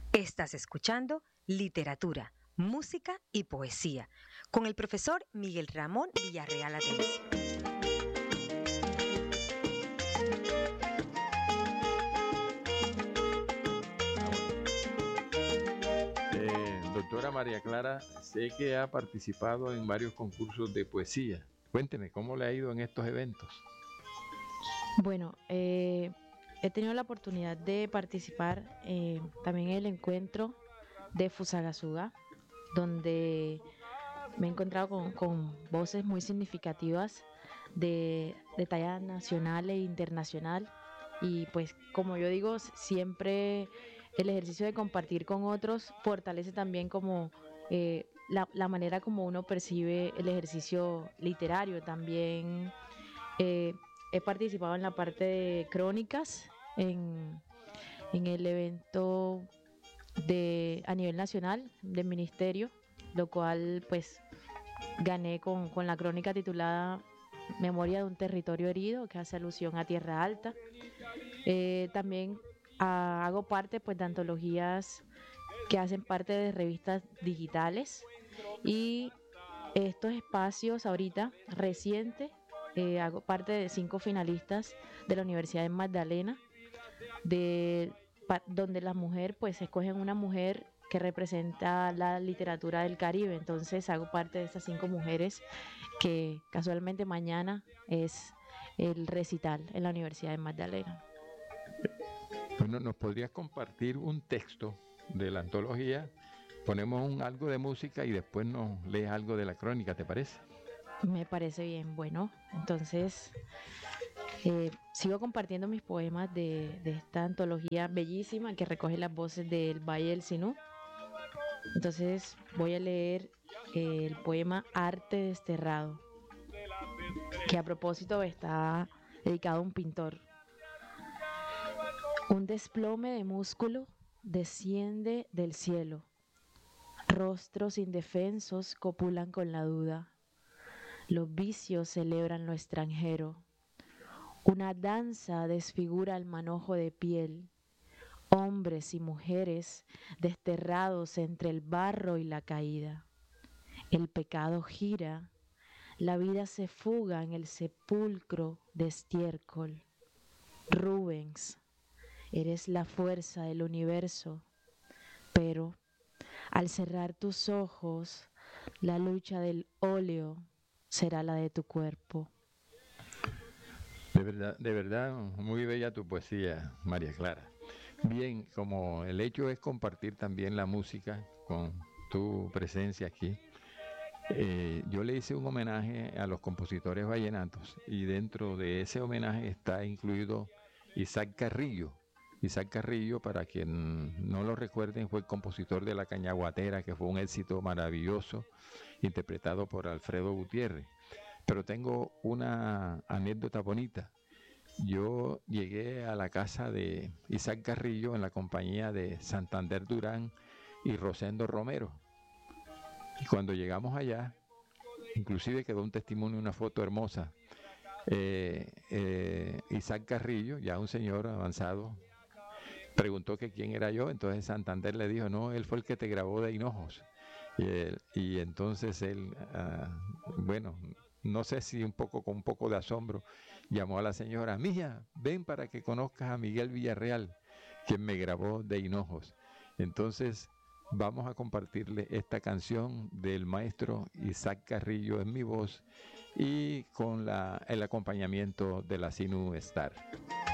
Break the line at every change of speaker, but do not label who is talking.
Estás escuchando Literatura, Música y Poesía con el profesor Miguel Ramón Villarreal Atencio.
Doctora María Clara, sé que ha participado en varios concursos de poesía. Cuénteme, ¿cómo le ha ido en estos eventos?
Bueno, he tenido la oportunidad de participar también en el encuentro de Fusagasugá, donde me he encontrado con voces muy significativas de talla nacional e internacional. Y pues como yo digo, siempre el ejercicio de compartir con otros fortalece también como la manera como uno percibe el ejercicio literario. También eh, he participado en la parte de crónicas en el evento a nivel nacional del ministerio, lo cual pues gané con la crónica titulada Memoria de un territorio herido, que hace alusión a Tierra Alta. También hago parte pues de antologías que hacen parte de revistas digitales, y estos espacios ahorita reciente hago parte de 5 finalistas de la Universidad de Magdalena, donde las mujeres pues escogen una mujer que representa la literatura del Caribe. Entonces hago parte de esas 5 mujeres, que casualmente mañana es el recital en la Universidad de Magdalena.
Bueno, ¿nos podrías compartir un texto de la antología? Ponemos algo de música y después nos lees algo de la crónica, ¿te parece?
Me parece bien. Bueno, entonces sigo compartiendo mis poemas de esta antología bellísima que recoge las voces del Valle del Sinú. Entonces voy a leer el poema Arte Desterrado, que a propósito está dedicado a un pintor. Un desplome de músculo desciende del cielo. Rostros indefensos copulan con la duda. Los vicios celebran lo extranjero. Una danza desfigura el manojo de piel. Hombres y mujeres desterrados entre el barro y la caída. El pecado gira, la vida se fuga en el sepulcro de estiércol. Rubens, eres la fuerza del universo, pero al cerrar tus ojos, la lucha del óleo será la de tu cuerpo.
De verdad, muy bella tu poesía, María Clara. Bien, como el hecho es compartir también la música con tu presencia aquí, yo le hice un homenaje a los compositores vallenatos y dentro de ese homenaje está incluido Isaac Carrillo. Isaac Carrillo, para quien no lo recuerden, fue el compositor de La Cañaguatera, que fue un éxito maravilloso, interpretado por Alfredo Gutiérrez. Pero tengo una anécdota bonita. Yo llegué a la casa de Isaac Carrillo en la compañía de Santander Durán y Rosendo Romero. Y cuando llegamos allá, inclusive quedó un testimonio, una foto hermosa. Isaac Carrillo, ya un señor avanzado, preguntó que quién era yo. Entonces Santander le dijo, no, él fue el que te grabó de Hinojos. Y entonces él, bueno, no sé si con un poco de asombro, llamó a la señora, mija, ven para que conozcas a Miguel Villarreal, quien me grabó de Hinojos. Entonces vamos a compartirle esta canción del maestro Isaac Carrillo en mi voz y con el acompañamiento de la Sinu Star.